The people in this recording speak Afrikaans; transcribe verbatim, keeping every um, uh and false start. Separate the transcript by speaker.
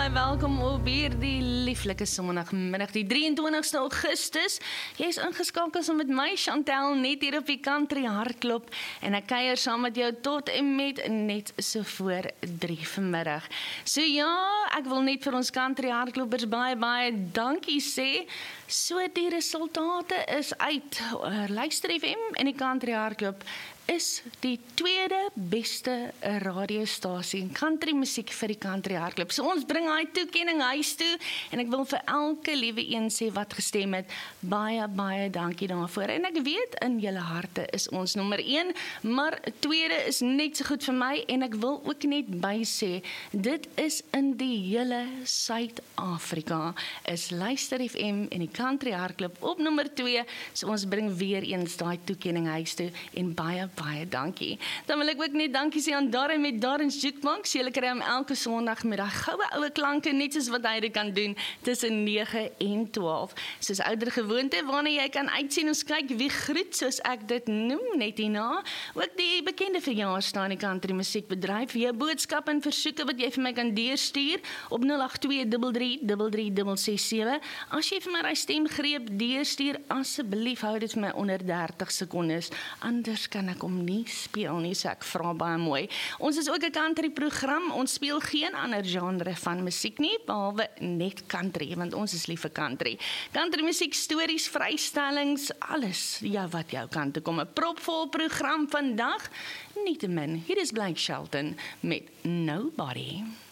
Speaker 1: Welkom op hierdie lieflike sondagmiddag, die drie en twintigste Augustus. Jy is ingeskakel saam met my, Chantel, net hier op die Country Hardklop. En ek kuier saam met jou tot en met net so voor drie vanmiddag. So ja, ek wil net vir ons Country Hardklopers baie, baie dankie sê. So die resultate is uit. Luister F M en die Country Hardklop is die tweede beste radiostasie country musiek vir die Country Hardklop. So ons bring hy toekenning huis toe en ek wil vir elke liewe een sê wat gestem het, baie, baie dankie daarvoor. En ek weet in julle harte is ons nommer een, maar tweede is net so goed vir my en ek wil ook net by sê, dit is in die hele Suid-Afrika, is Luister F M en die Country Hardklop op nommer twee, so ons bring weer eens daai toekenning huis toe en baie, baie dankie. Dan wil ek ook net dankie sê aan Darren met Darren's Jukebox. Julle kry hom elke Sondag met daai goue oue klanke, net soos wat hy dit kan doen, tussen nege en twaalf. Soos ouer gewoonte, waarna jy kan uitsien ons kyk wie groet, soos ek dit noem, net hierna. Ook die bekende verjaarsdae in die country musiekbedryf, jou boodskap en versoeke wat jy vir my kan deurstuur, op nul agt twee drie drie drie drie ses sewe. As jy vir my daai stemgreep deurstuur, asseblief hou dit vir my onder dertig sekondes, anders kan ek om nie speel nie, so ek vra baie mooi. Ons is ook 'n country program, ons speel geen ander genre van musiek nie, behalwe net country, want ons is lief vir country. Country musiek, stories, vrystellings, alles ja, wat jou kant toe kom. 'n propvol program vandag, nietemin, hier is Blake Shelton met Nobody.